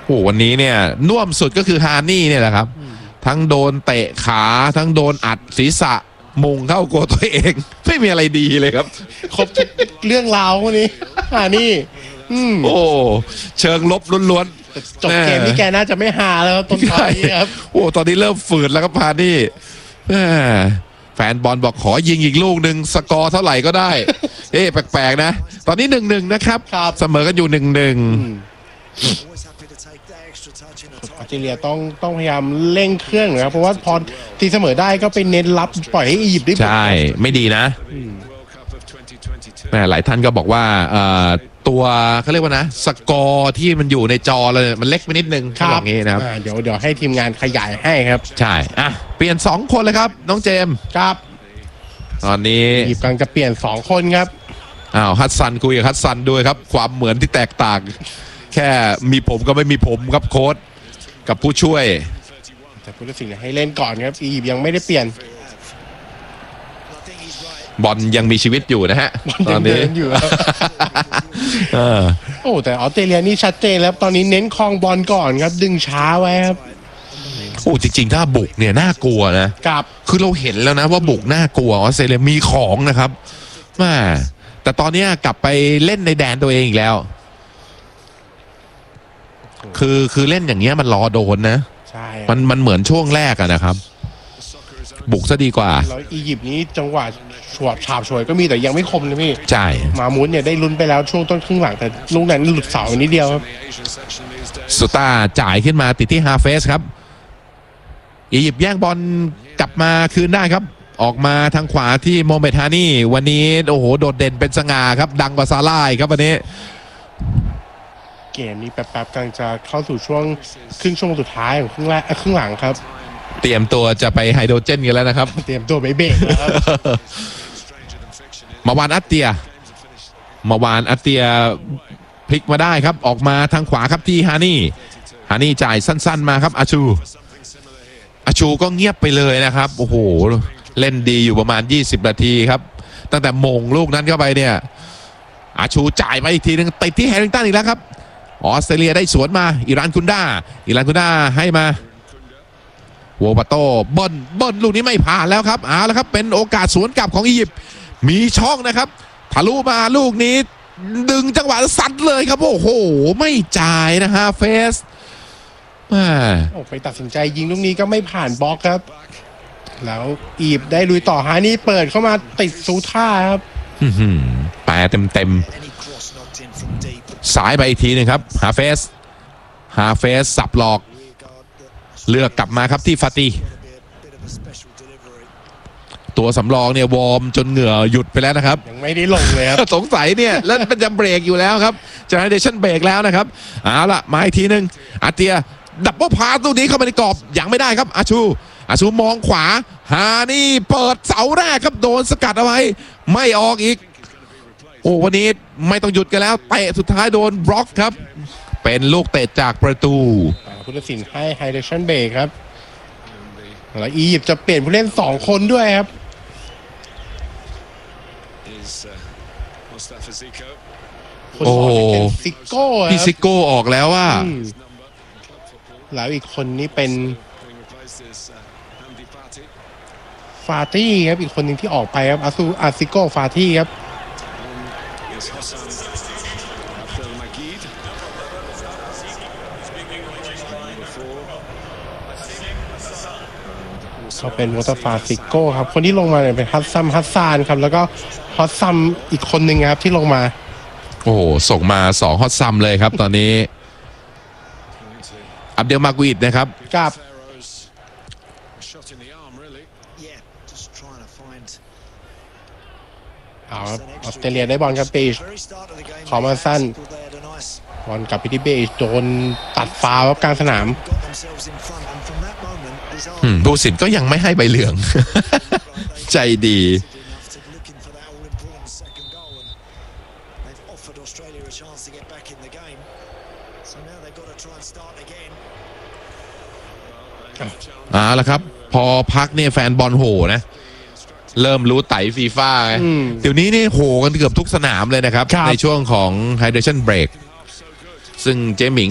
โอ้วันนี้เนี่ยน่วมสุดก็คือฮานี่เนี่ยแหละครับทั้งโดนเตะขาทั้งโดนอัดศีรษะมุงเข้าโกตัวเองไม่มีอะไรดีเลยครับครบเรื่องราววันนี้นี่โอ้เชิงลบล้วนๆจบเกมนี้แกน่าจะไม่หาแล้วต้นท้ายครับโอ้ตอนนี้เริ่มฝืดแล้วครับฮานี่แฟนบอลบอกขอยิงอีกลูกหนึ่งสกอร์เท่าไหร่ก็ได้แปลกๆนะตอนนี้1-1นะครับเสมอกันอยู่1-1 ออสเตรเลียต้องพยายามเร่งเครื่องนะครับเพราะว่าพอตีเสมอได้ก็ไปเน้นรับปล่อยให้อียิปต์ได้ใช่ไม่ดีนะหลายท่านก็บอกว่าตัวเขาเรียกว่านะสกอร์ที่มันอยู่ในจอเลยมันเล็กไปนิดนึงครับอย่างนี้นะครับเดี๋ยวให้ทีมงานขยายให้ครับใช่เปลี่ยน2คนเลยครับน้องเจมส์ครับตอนนี้อียิปต์กำลังจะเปลี่ยน2คนครับฮัสซันคุยกับฮัสซันด้วยครับความเหมือนที่แตกต่างแค่มีผมก็ไม่มีผมครับโค้ชกับผู้ช่วยแต่ผู้ตัดสินให้เล่นก่อนครับอียิปต์ยังไม่ได้เปลี่ยนบอลยังมีชีวิตอยู่นะฮะตอนนี้อยู่โอ้แต่ออสเตรเลียนี่ชัดเจนแล้วตอนนี้เน้นครองบอลก่อนครับดึงช้าไว้ครับโอ้จริงๆถ้าบุกเนี่ยน่ากลัวนะครับคือเราเห็นแล้วนะว่าบุกน่ากลัวออสเตรเลียมีของนะครับแต่ตอนนี้กลับไปเล่นในแดนตัวเองอีกแล้วคือเล่นอย่างเงี้ยมันรอโดนนะใช่มันเหมือนช่วงแรกนะครับบุกซะดีกว่าแล้วอียิปต์นี้จังหวะฉาบฉวยก็มีแต่ยังไม่คมเลยพี่ใช่มามุนเนี่ยได้ลุ้นไปแล้วช่วงต้นครึ่งหลังแต่ลูกนั้นหลุดเสานิดเดียวครับสุต้าจ่ายขึ้นมาติดที่ฮาเฟสครับอียิปต์แย่งบอลกลับมาคืนได้ครับออกมาทางขวาที่โมเมดฮานี่วันนี้โอ้โหโดดเด่นเป็นสง่าครับดังกว่าซาร่าครับวันนี้เกมนี้แป๊บๆกำลังจะเข้าสู่ช่วงครึ่งชั่วโมงสุดท้ายของครึ่งหลังครับเตรียมตัวจะไปไฮโดรเจนกันแล้วนะครับเตรียมตัวไปเบรกแล้วครับมาวานอัตเตียพลิกมาได้ครับออกมาทางขวาครับที่ฮานี่จ่ายสั้นๆมาครับอาชูก็เงียบไปเลยนะครับโอ้โหเล่นดีอยู่ประมาณ20นาทีครับตั้งแต่มงลูกนั้นเข้าไปเนี่ยอาชูจ่ายมาอีกทีนึงติดที่แฮร์ริงตันอีกแล้วครับออสเตรเลียได้สวนมาอิรานคุนด้าให้มาโวปาโต้บอลลูกนี้ไม่ผ่านแล้วครับแล้วครับเป็นโอกาสสวนกลับของอียิปต์มีช่องนะครับทะลุมาลูกนี้ดึงจังหวะซัดเลยครับโอ้โหไม่จ่ายนะฮะเฟสไปตัดสินใจยิงลูกนี้ก็ไม่ผ่านบล็อกครับแล้วอียิปต์ได้ลุยต่อฮานี่เปิดเข้ามาติดซูท่าครับแปะเต็มสายไปอีกทีนึงครับฮาเฟสสับหลอกเลือกกลับมาครับที่ฟาตีตัวสำรองเนี่ยวอร์มจนเหงื่อหยุดไปแล้วนะครับยังไม่ได้ลงเลยครับสงสัยเนี่ยแล้วมันจะเบรกอยู่แล้วครับเจเนอเรชั่นเบรกแล้วนะครับละมาอีกทีนึงอาเตียดับเบิลพาสลูกนี้เข้าไปในกรอบยังไม่ได้ครับอาชูมองขวาฮานี่เปิดเสาแรกครับโดนสกัดเอาไว้ไม่ออกอีกโอ้วันนี้ไม่ต้องหยุดกันแล้วเตะสุดท้ายโดนบล็อกครับเป็นลูกเตะจากประตูผู้ตัดสินให้ไฮเดชั่นเบรกครับแล้วอียิปต์จะเปลี่ยนผู้เล่น2คนด้วยครับโอ้ซิโก้พี่ซิโก้ออกแล้วว่าแล้วอีกคนนี้เป็นฟาตี้ครับอีกคนหนึ่งที่ออกไปครับอาซิโก้ฟาตี้ครับเขาเป็นวอเตอร์ฟาซิโก้ครับคนที่ลงมาเนี่ยเป็นฮัสซานครับแล้วก็ฮอตซัมอีกคนหนึ่งครับที่ลงมาโอ้ส่งมา2ฮอตซัมเลยครับตอนนี้อับเดลมากุอิดนะครับกับออสเตรเลียได้บอลครับเบจขอมาสั้นบอลกลับไปที่เบจโดนตัดฟาวล์กลางสนามผู้สินก็ยังไม่ให้ใบเหลืองใจดีแล้วครับพอพักเนี่ยแฟนบอลโหนะเริ่มรู้ไต่ฟีฟ่าเดี๋ยวนี้นี่โหกันเกือบทุกสนามเลยนะครับในช่วงของ Hydration Break ซึ่งเจมิง